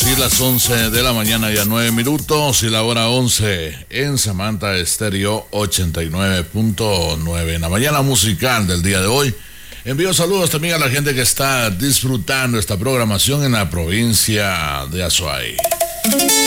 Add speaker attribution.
Speaker 1: Sí, las 11 de la mañana y a 9 minutos y la hora 11 en Samantha Estéreo 89.9. En la mañana musical del día de hoy, envío saludos también a la gente que está disfrutando esta programación en la provincia de Azuay.